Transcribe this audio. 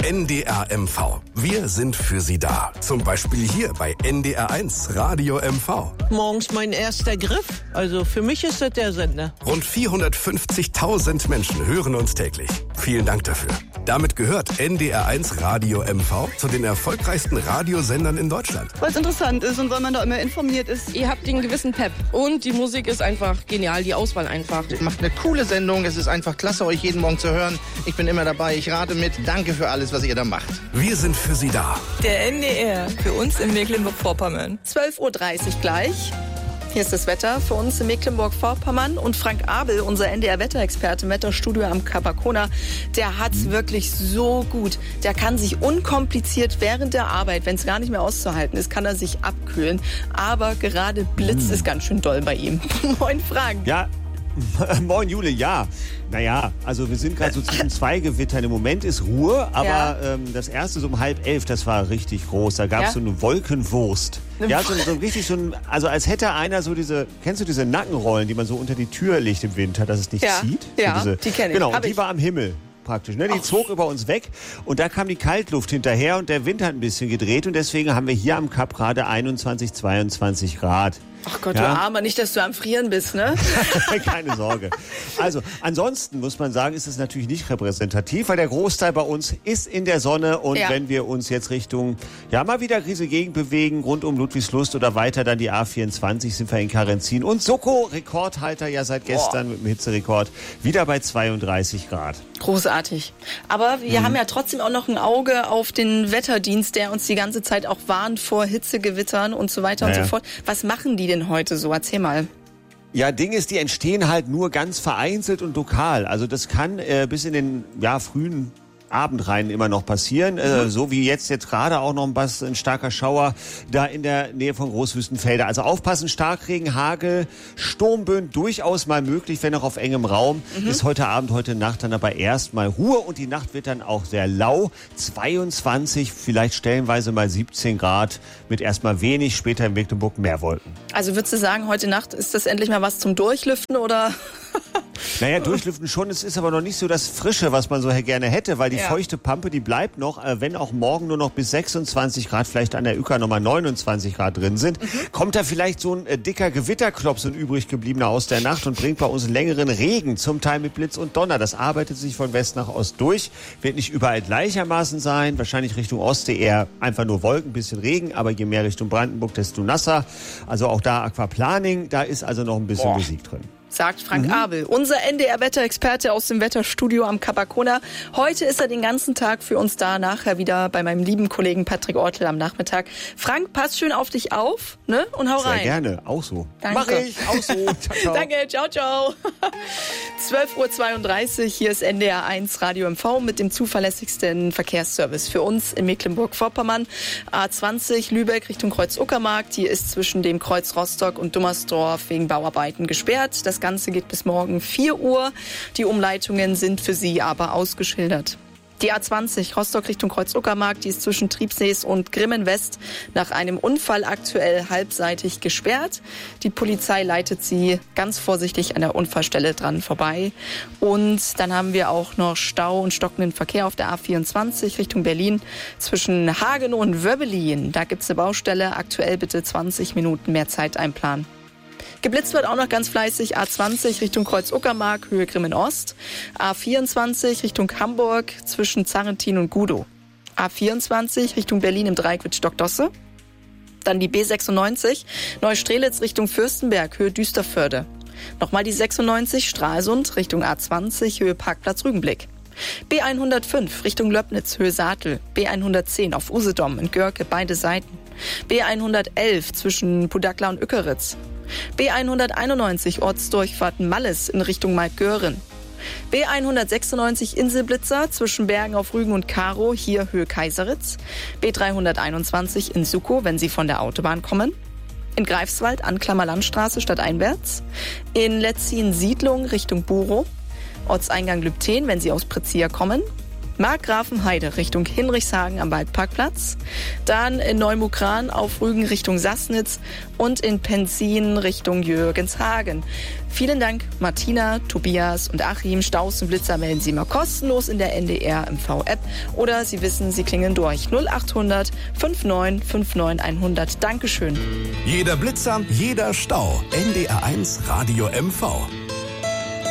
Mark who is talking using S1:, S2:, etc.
S1: NDR MV. Wir sind für Sie da. Zum Beispiel hier bei NDR1 Radio MV.
S2: Morgens mein erster Griff. Also für mich ist das der Sender.
S1: Rund 450.000 Menschen hören uns täglich. Vielen Dank dafür. Damit gehört NDR1 Radio MV zu den erfolgreichsten Radiosendern in Deutschland.
S3: Weil es interessant ist und weil man da immer informiert ist.
S4: Ihr habt den gewissen Pep und die Musik ist einfach genial, die Auswahl einfach.
S5: Macht eine coole Sendung, es ist einfach klasse, euch jeden Morgen zu hören. Ich bin immer dabei, ich rate mit. Danke für alles, was ihr da macht.
S1: Wir sind für Sie da.
S6: Der NDR, für uns in Mecklenburg-Vorpommern.
S3: 12.30 Uhr gleich. Hier ist das Wetter für uns in Mecklenburg-Vorpommern. Und Frank Abel, unser NDR-Wetterexperte im Wetterstudio am Capacona, der hat's wirklich so gut. Der kann sich unkompliziert während der Arbeit, wenn es gar nicht mehr auszuhalten ist, kann er sich abkühlen. Aber gerade blitzt es ganz schön doll bei ihm. Moin Frank.
S7: Ja. Moin Jule, ja. Naja, also wir sind gerade so zwischen zwei Gewittern. Im Moment ist Ruhe, aber das erste so um 10:30, das war richtig groß. Da gab es so eine Wolkenwurst. Ja, so richtig so ein, also als hätte einer so kennst du diese Nackenrollen, die man so unter die Tür legt im Winter, dass es nicht zieht?
S3: Ja,
S7: so
S3: die kenne ich.
S7: Genau, und die war am Himmel. Praktisch, ne? Die zog über uns weg und da kam die Kaltluft hinterher und der Wind hat ein bisschen gedreht und deswegen haben wir hier am Kap gerade 21, 22 Grad.
S3: Ach Gott, du Armer, nicht, dass du am Frieren bist, ne?
S7: Keine Sorge. Also, ansonsten muss man sagen, ist es natürlich nicht repräsentativ, weil der Großteil bei uns ist in der Sonne und wenn wir uns jetzt Richtung, mal wieder diese Gegend bewegen, rund um Ludwigslust oder weiter dann die A24, sind wir in Karenzin und Soko, Rekordhalter ja seit gestern mit dem Hitzerekord, wieder bei 32 Grad.
S3: Großartig. Aber wir haben ja trotzdem auch noch ein Auge auf den Wetterdienst, der uns die ganze Zeit auch warnt vor Hitzegewittern und so weiter und so fort. Was machen die denn heute so? Erzähl mal.
S7: Ja, Ding ist, die entstehen halt nur ganz vereinzelt und lokal. Also das kann bis in den frühen Abend rein immer noch passieren, so wie jetzt gerade auch noch ein starker Schauer da in der Nähe von Großwüstenfelder. Also aufpassen, Starkregen, Hagel, Sturmböen durchaus mal möglich, wenn auch auf engem Raum. Ist heute Abend, heute Nacht dann aber erstmal Ruhe und die Nacht wird dann auch sehr lau. 22, vielleicht stellenweise mal 17 Grad mit erstmal wenig, später in Mecklenburg mehr Wolken.
S3: Also würdest du sagen, heute Nacht ist das endlich mal was zum Durchlüften oder?
S7: Naja, durchlüften schon. Es ist aber noch nicht so das Frische, was man so gerne hätte, weil die feuchte Pampe, die bleibt noch, wenn auch morgen nur noch bis 26 Grad, vielleicht an der Ücker nochmal 29 Grad drin sind, kommt da vielleicht so ein dicker Gewitterklops, so ein übrig gebliebener aus der Nacht und bringt bei uns einen längeren Regen, zum Teil mit Blitz und Donner. Das arbeitet sich von West nach Ost durch, wird nicht überall gleichermaßen sein, wahrscheinlich Richtung Ostsee eher einfach nur Wolken, bisschen Regen, aber je mehr Richtung Brandenburg, desto nasser. Also auch da Aquaplaning, da ist also noch ein bisschen Musik drin.
S3: Sagt Frank Abel, unser NDR-Wetterexperte aus dem Wetterstudio am Capacona. Heute ist er den ganzen Tag für uns da, nachher wieder bei meinem lieben Kollegen Patrick Ortel am Nachmittag. Frank, pass schön auf dich auf, ne? Und hau rein.
S7: Sehr gerne, auch so.
S3: Danke.
S7: Mach ich, auch so. Ciao, ciao.
S3: Danke, ciao, ciao. 12.32 Uhr, hier ist NDR1 Radio MV mit dem zuverlässigsten Verkehrsservice für uns in Mecklenburg-Vorpommern. A20 Lübeck Richtung Kreuz-Uckermark, die ist zwischen dem Kreuz Rostock und Dummersdorf wegen Bauarbeiten gesperrt. Das Ganze geht bis morgen 4 Uhr. Die Umleitungen sind für Sie aber ausgeschildert. Die A20 Rostock Richtung Kreuz-Uckermark, die ist zwischen Triebsees und Grimmen West nach einem Unfall aktuell halbseitig gesperrt. Die Polizei leitet sie ganz vorsichtig an der Unfallstelle dran vorbei. Und dann haben wir auch noch Stau und stockenden Verkehr auf der A24 Richtung Berlin zwischen Hagen und Wöbbelin. Da gibt es eine Baustelle. Aktuell bitte 20 Minuten mehr Zeit einplanen. Geblitzt wird auch noch ganz fleißig A20 Richtung Kreuz-Uckermark, Höhe Grimmen-Ost. A24 Richtung Hamburg zwischen Zarrentin und Gudow. A24 Richtung Berlin im Dreieck mit Stockdosse. Dann die B96 Neustrelitz Richtung Fürstenberg, Höhe Düsterförde. Nochmal die 96 Stralsund Richtung A20, Höhe Parkplatz Rügenblick. B105 Richtung Löbnitz, Höhe Saatel. B110 auf Usedom in Görke, beide Seiten. B111 zwischen Pudakla und Ückeritz. B191 Ortsdurchfahrt Malles in Richtung Maltgören. B196 Inselblitzer zwischen Bergen auf Rügen und Karow, hier Höhe Kaiseritz. B321 in Sukow, wenn Sie von der Autobahn kommen. In Greifswald Anklammer Landstraße stadteinwärts. In Letzin Siedlung Richtung Burow. Ortseingang Lübten, wenn Sie aus Prezia kommen. Markgrafenheide Richtung Hinrichshagen am Waldparkplatz. Dann in Neumukran auf Rügen Richtung Sassnitz und in Penzin Richtung Jürgenshagen. Vielen Dank, Martina, Tobias und Achim. Staus und Blitzer melden Sie mal kostenlos in der NDR MV-App oder Sie wissen, Sie klingeln durch 0800 5959 100. Dankeschön.
S1: Jeder Blitzer, jeder Stau. NDR 1 Radio MV.